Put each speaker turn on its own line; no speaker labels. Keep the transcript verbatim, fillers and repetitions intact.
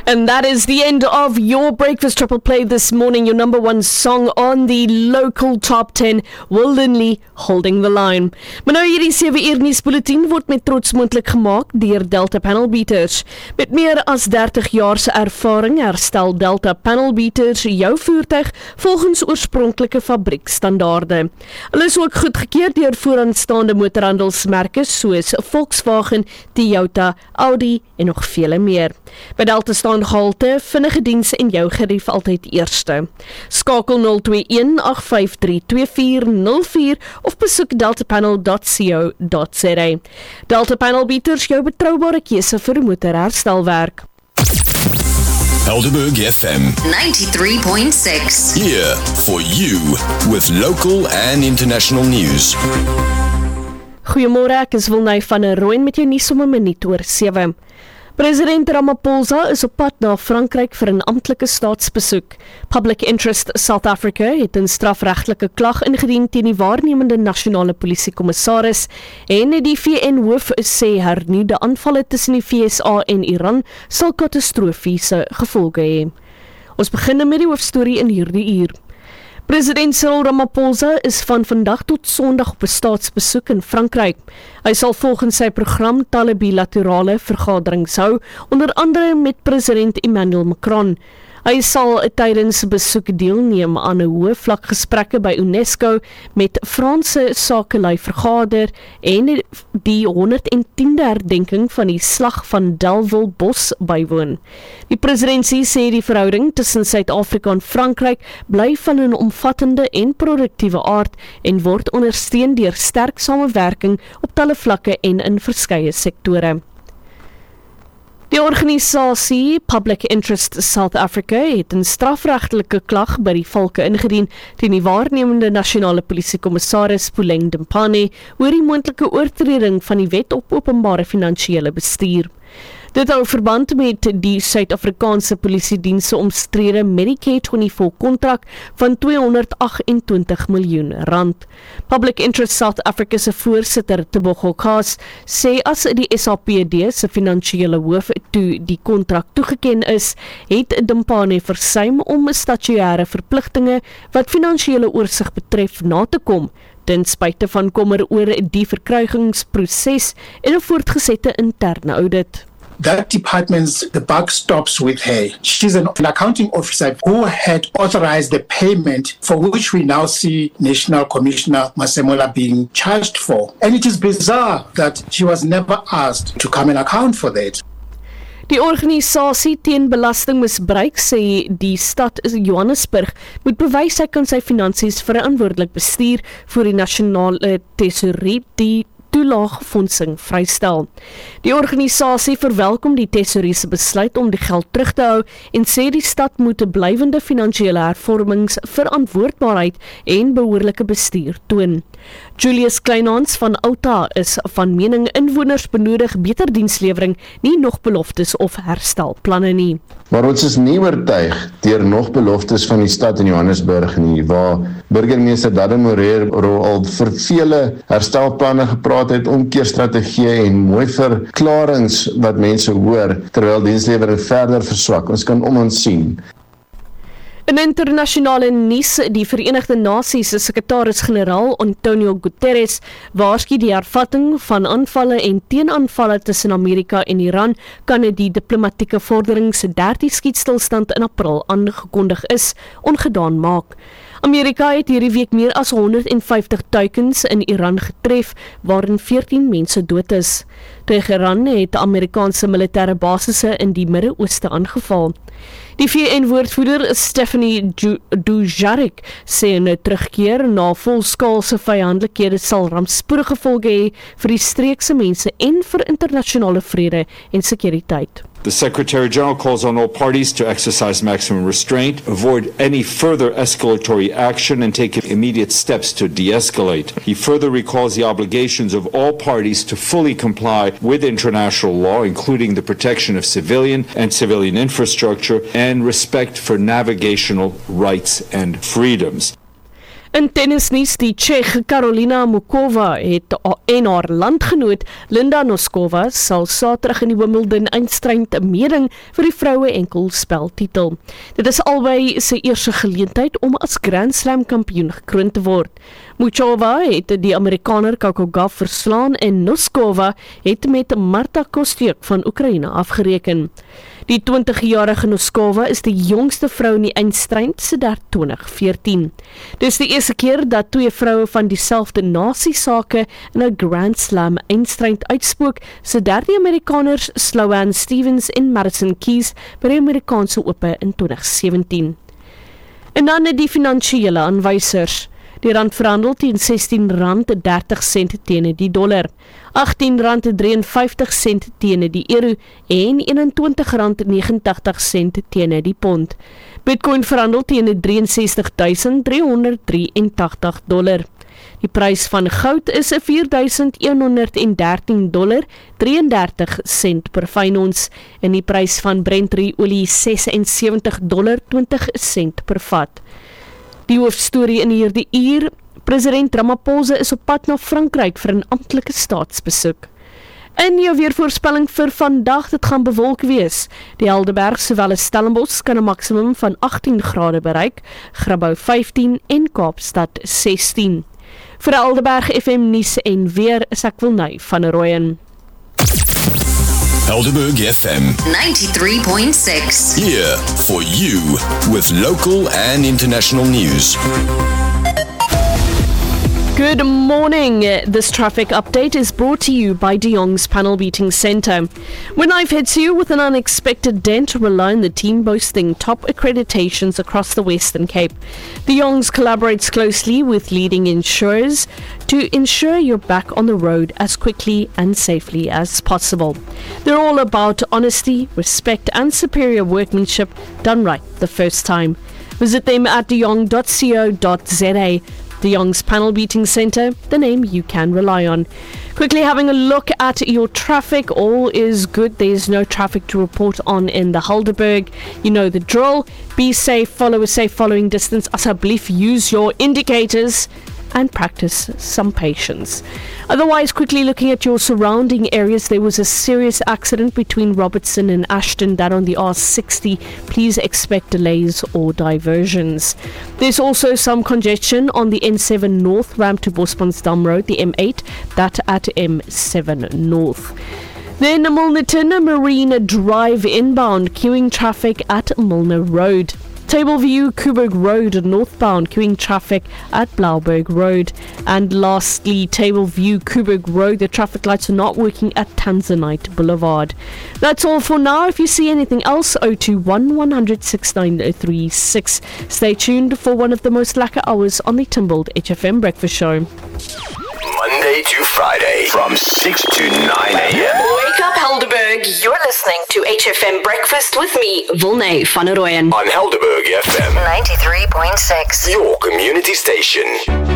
And that is the end of your Breakfast Triple Play this morning. Your number one song on the local top ten, Will Linley, Holding the Line. Maar nou hierdie sewe uur nuusbulletin word met trots moontlik gemaak deur Delta Panel Beaters. Met meer as dertig jaar se ervaring herstel Delta Panel Beaters jou voertuig volgens oorspronklike fabriekstandaarde. Hulle is ook goedgekeur deur vooraanstaande motorhandelsmerke soos Volkswagen, Toyota, Audi en nog vele meer. By Delta staan gehalte, vinnige diens en jou gerief altyd eerste. Skakel nul twee een agt vyf drie twee vier nul vier of besoek deltapanel dot co dot za. Delta Panel Beaters, jou betroubare keuse vir motorherstelwerk.
Helderberg F M
ninety-three point six.
Here for you with local and international news.
Goeiemôre, ek is Wilnay van der Rooyen met jou nuus om 'n minuut oor sewe. President Ramaphosa is op pad na Frankryk vir 'n amptelike staatsbesoek. Public Interest South Africa het 'n strafregtelike klag ingedien teen die waarnemende nasionale polisiekommissaris en die V N-hoof sê hernuide aanvalle tussen die V S A en Iran sal katastrofiese gevolge hê. Ons begin met die hoofstorie in hierdie uur. President Cyril Ramaphosa is van vandag tot Sondag op 'n staatsbesoek in Frankryk. Hy sal volgens sy program talle bilaterale vergaderings hou, onder andere met president Emmanuel Macron. Hy sal tydens besoek deelneem aan 'n hoë vlak gesprekke by UNESCO met Franse sakelui vergader en die honderdtiende herdenking van die slag van Delville Bos bywoon. Die presidentsie sê die verhouding tussen Suid-Afrika en Frankryk bly van 'n omvattende en produktiewe aard en word ondersteun deur sterk samewerking op talle vlakke en in verskeie sektore. Die organisasie Public Interest South Africa het 'n strafregtelike klag by die Valke ingedien teen die waarnemende nasionale polisiekommissaris Puleng Dimpane oor die moontlike oortreding van die wet op openbare finansiële bestuur. Dit hou verband met die Suid-Afrikaanse polisiedienste omstrede Medicare vyfentwintig kontrak van tweehonderdagentwintig miljoen rand. Public Interest South Africa se voorsitter Tebogo Kaas sê as die S A P D se finansiële hoof toe die kontrak toegeken is, het Dimpane versuim om statutêre verpligtinge wat finansiële oorsig betref na te kom, ten spyte van kommer oor die verkrygingsproses en 'n voortgesette interne audit.
That department's, the buck stops with her. She's an accounting officer who had authorized the payment for which we now see National Commissioner Masemola being charged for. And it is bizarre that she was never asked to come and account for that.
Die organisasie teen belastingmisbruik sê die stad Johannesburg moet bewys hy kan sy finansies verantwoordelik bestuur vir die nasionale tesourie die toelaagfondsing vrystel. Die organisasie verwelkom die tesourie se besluit om die geld terug te hou en sê die stad moet 'n blywende finansiële hervormings, verantwoordbaarheid en behoorlike bestuur toon. Julius Kleinhans van Outa is van mening inwoners benodig beter dienslewering, nie nog beloftes of herstelplanne nie.
Maar ons is nie oortuig deur nog beloftes van die stad in Johannesburg nie, waar burgemeester Dadde Moreer al vir vele herstelplanne gepraat het, omkeerstrategieë en mooi verklarings wat mense hoor, terwyl dienslewering verder verswak. Ons kan om ons sien.
In internasionale nuus, die Verenigde Nasies se sekretaris-generaal Antonio Guterres waarsku die hervatting van aanvalle en teenaanvalle tussen Amerika en Iran kan die diplomatieke vorderings derde skietstilstand in April aangekondig is, ongedaan maak. Amerika het hierdie week meer as honderdvyftig duikens in Iran getref, waarin veertien mense dood is. Teheran het Amerikaanse militêre basisse in die Midde-Ooste aangeval. Die V N-woordvoerder Stephanie Dujarric sê 'n terugkeer na volskaalse vyandelikhede sal rampspoedige gevolge hê vir die streekse mense en vir internasionale vrede en sekuriteit.
The Secretary-General calls on all parties to exercise maximum restraint, avoid any further escalatory action, and take immediate steps to de-escalate. He further recalls the obligations of all parties to fully comply with international law, including the protection of civilian and civilian infrastructure and respect for navigational rights and freedoms.
In tennisnuus, die Tsjech Karolina Muchova het en haar landgenoot Linda Noskova sal Saterdag in die Wimbledon eindstryd meeding vir die vroue enkelspeltitel. Dit is albei sy eerste geleentheid om as Grand Slam kampioen gekroon te word. Muchova het die Amerikaner Coco Gauff verslaan en Noskova het met Marta Kostyuk van Oekraïne afgereken. Die twintigjarige Noskova is die jongste vrou in die eindstryd sedert twintig veertien. Dis die eerste keer dat twee vroue van dieselfde nasiesake in 'n Grand Slam eindstryd uitspook sedert die Amerikaners Sloane Stephens en Madison Keys by die Amerikaanse Ope in twintig sewentien. En dan die finansiële aanwysers. Die rand verhandel teen sestien rand dertig sent teen die dollar, agtien rand vyf en vyftig sent teen die euro en eenentwintig rand vyf en negentig sent teen die pond. Bitcoin verhandel teen ses drie ses duisend drie honderd drie en tagtig dollar. Die prys van goud is vier duisend een honderd dertien dollar drieëndertig sent per fyn ons en die prys van Brent olie ses en sewentig dollar twintig sent per vat. Die hoofstorie in hierdie uur, president Ramaphosa is op pad na Frankryk vir 'n amptelike staatsbesoek. In jou weervoorspelling vir vandag, dit gaan bewolk wees. Die Helderberg sowel as Stellenbosch kan 'n maksimum van agtien grade bereik, Grabouw vyftien en Kaapstad sestien. Vir Helderberg F M nuus en weer is ek Wilnay van Rooyen.
Helderberg F M
ninety-three point six.
here for you with local and international news.
Good morning. This traffic update is brought to you by De Jong's Panel Beating Centre. When I've hit you with an unexpected dent, rely on the team boasting top accreditations across the Western Cape. De Jong's collaborates closely with leading insurers to ensure you're back on the road as quickly and safely as possible. They're all about honesty, respect and superior workmanship done right the first time. Visit them at de jong dot co dot za. De Jong's Panel Beating Centre, the name you can rely on. Quickly having a look at your traffic. All is good. There's no traffic to report on in the Helderberg. You know the drill. Be safe, follow a safe following distance. Asseblief use your indicators and practice some patience. Otherwise, quickly looking at your surrounding areas, there was a serious accident between Robertson and Ashton, that on the R sixty. Please expect delays or diversions. There's also some congestion on the N seven North ramp to Bosmansdam Road, the M eight, that at M seven North. Then Milnerton Marine Drive inbound, queuing traffic at Milner Road. Tableview Coburg Road northbound, queuing traffic at Blauberg Road. And lastly, Tableview Coburg Road, the traffic lights are not working at Tanzanite Boulevard. That's all for now. If you see anything else, zero two one, one hundred, sixty-nine three six. Stay tuned for one of the most lacquer hours on the Timbled H F M Breakfast Show.
Monday to Friday from six to nine a.m.
Wake up, Helderberg. You're listening to H F M Breakfast with me, Wilnay van Rooyen.
on Helderberg F M,
ninety-three point six.
your community station.